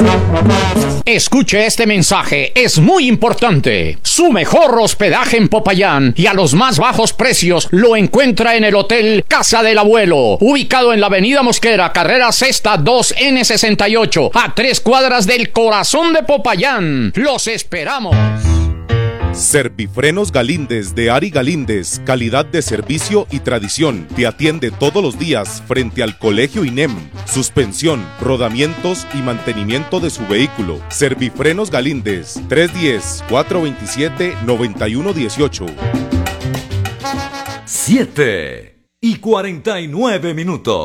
Escuche este mensaje, es muy importante. Su mejor hospedaje en Popayán y a los más bajos precios lo encuentra en el Hotel Casa del Abuelo, ubicado en la Avenida Mosquera, carrera Sexta 2N68, a 3 cuadras del corazón de Popayán. ¡Los esperamos! Servifrenos Galíndez de Ari Galíndez, calidad de servicio y tradición. Te atiende todos los días frente al Colegio INEM. Suspensión, rodamientos y mantenimiento de su vehículo. Servifrenos Galíndez, 310-427-9118. 7:49.